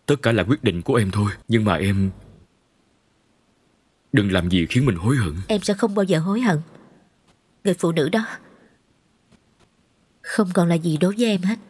Tất cả là quyết định của em thôi. Nhưng mà em đừng làm gì khiến mình hối hận. Em sẽ không bao giờ hối hận. Người phụ nữ đó không còn là gì đối với em hết.